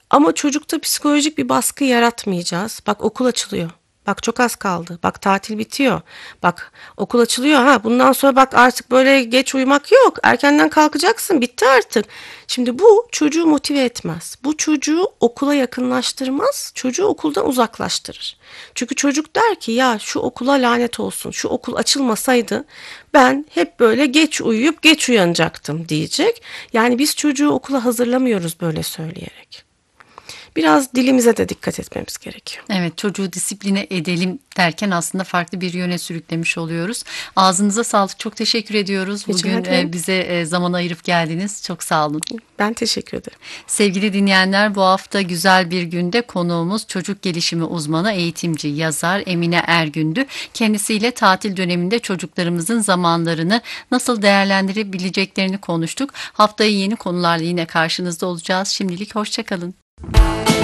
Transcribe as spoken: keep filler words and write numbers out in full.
Ama çocukta psikolojik bir baskı yaratmayacağız. Bak okul açılıyor. Bak çok az kaldı. Bak tatil bitiyor. Bak okul açılıyor. Ha bundan sonra bak artık böyle geç uyumak yok. Erkenden kalkacaksın. Bitti artık. Şimdi bu çocuğu motive etmez. Bu çocuğu okula yakınlaştırmaz. Çocuğu okuldan uzaklaştırır. Çünkü çocuk der ki ya şu okula lanet olsun. Şu okul açılmasaydı ben hep böyle geç uyuyup geç uyanacaktım diyecek. Yani biz çocuğu okula hazırlamıyoruz böyle söyleyerek. Biraz dilimize de dikkat etmemiz gerekiyor. Evet, çocuğu disipline edelim derken aslında farklı bir yöne sürüklemiş oluyoruz. Ağzınıza sağlık. Çok teşekkür ediyoruz. Rica Bugün ederim. e, bize e, zaman ayırıp geldiniz. Çok sağ olun. Ben teşekkür ederim. Sevgili dinleyenler, bu hafta güzel bir günde konuğumuz çocuk gelişimi uzmanı, eğitimci, yazar Emine Ergün'dü. Kendisiyle tatil döneminde çocuklarımızın zamanlarını nasıl değerlendirebileceklerini konuştuk. Haftaya yeni konularla yine karşınızda olacağız. Şimdilik hoşça kalın.